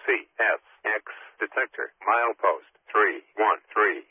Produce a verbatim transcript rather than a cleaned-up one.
C S X detector. Milepost three one three.